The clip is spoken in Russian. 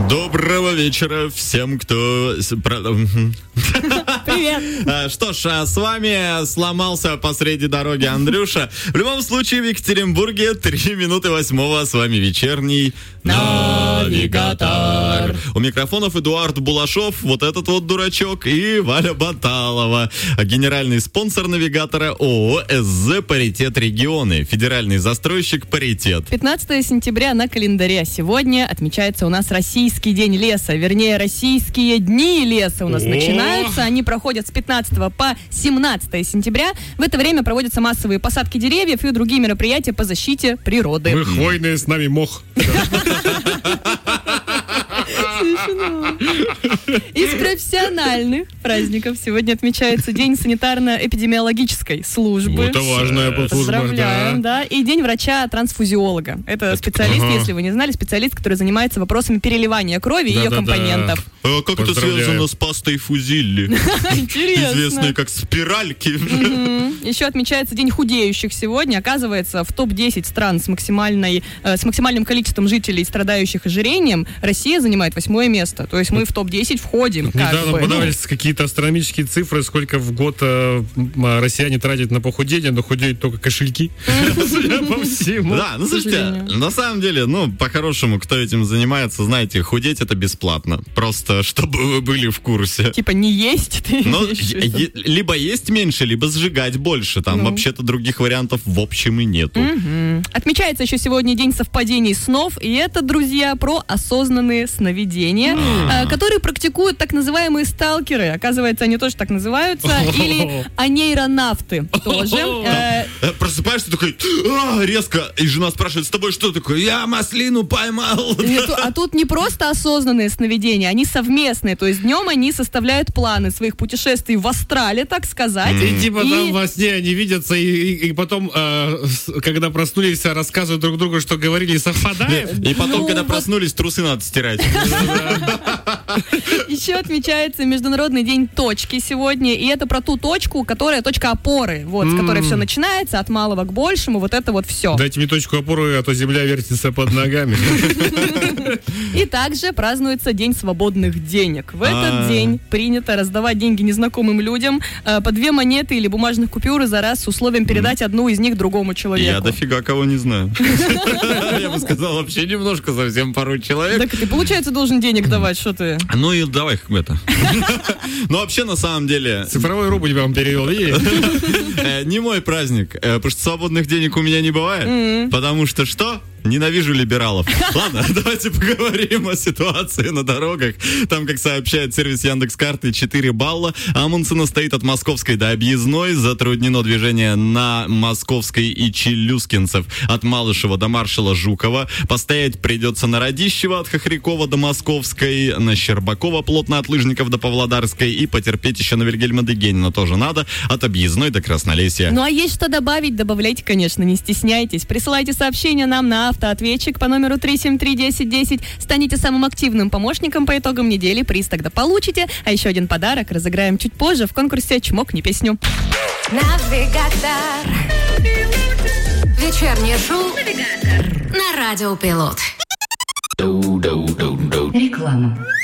Доброго вечера всем, кто... Привет! Что ж, с вами сломался посреди дороги Андрюша. В любом случае, в Екатеринбурге 3 минуты 8. С вами вечерний навигатор. У микрофонов Эдуард Булашов, вот этот вот дурачок, и Валя Баталова. Генеральный спонсор навигатора ООО СЗ «Паритет Регионы». Федеральный застройщик «Паритет». 15 сентября на календаре. Сегодня отмечается у нас Российский день леса. Вернее, российские дни леса у нас начинаются. Они проходят с 15 по 17 сентября. В это время проводятся массовые посадки деревьев и другие мероприятия по защите природы. Мы хвойные, с нами мох. Из профессиональных праздников сегодня отмечается День санитарно-эпидемиологической службы. Это важная служба. Поздравляем, да. И День врача-трансфузиолога. Это специалист, если вы не знали, специалист, который занимается вопросами переливания крови и ее компонентов. А как это связано с пастой Фузилли? Интересно. Известной как спиральки. Еще отмечается День худеющих сегодня. Оказывается, в топ-10 стран с максимальным количеством жителей, страдающих ожирением, Россия занимает 8 место. То есть мы в топ-10 входим. Недавно подавались какие-то астрономические цифры, сколько в год россияне тратят на похудение, но худеют только кошельки. Судя по всему. Да, ну слушайте, на самом деле, по-хорошему, кто этим занимается, знаете, худеть это бесплатно. Просто, чтобы вы были в курсе. Типа не есть ты? Либо есть меньше, либо сжигать больше. Там вообще-то других вариантов в общем и нету. Отмечается еще сегодня День совпадений снов. И это, друзья, про осознанные сновидения, которые практикуют так называемые сталкеры. Оказывается, они тоже так называются. Или анейронавты тоже. Просыпаешься такой, резко, и жена спрашивает, с тобой что такое? Я маслину поймал. А тут не просто осознанные сновидения, они совместные. То есть днем они составляют планы своих путешествий в астрале, так сказать. И типа там во сне они видятся, и потом, когда проснулись, рассказывают друг другу, что говорили, совпадает. И потом, когда проснулись, трусы надо стирать. Еще отмечается Международный день точки сегодня. И это про ту точку, которая точка опоры. Вот, с которой все начинается, от малого к большему. Вот это вот все. Дайте мне точку опоры, а то земля вертится под ногами. И также празднуется День свободных денег. В этот день принято раздавать деньги незнакомым людям по 2 монеты или бумажных купюры за раз с условием передать одну из них другому человеку. Я дофига кого не знаю. Я бы сказал, вообще немножко совсем пару человек. Так ты, получается, должен денег давать, что ты? Ну и давай это. Ну вообще, на самом деле... Цифровой рубль вам перевел, не мой праздник, потому что свободных денег у меня не бывает. Потому что что? Ненавижу либералов. Ладно, давайте поговорим о ситуации на дорогах. Там, как сообщает сервис Яндекс.Карты, 4 балла. Амундсена стоит от Московской до Объездной. Затруднено движение на Московской и Челюскинцев от Малышева до Маршала Жукова. Постоять придется на Радищево от Хохрякова до Московской, на Щербакова плотно от Лыжников до Павлодарской, и потерпеть еще на Вильгельма Дегенина тоже надо, от Объездной до Краснолесья. Ну а есть что добавить, добавляйте, конечно, не стесняйтесь. Присылайте сообщения нам на автоответчик по номеру 373-1010. Станете самым активным помощником по итогам недели. Приз тогда получите. А еще один подарок разыграем чуть позже в конкурсе «Чмокни песню». Навигатор. Вечернее шоу на Радио Пилот. Реклама.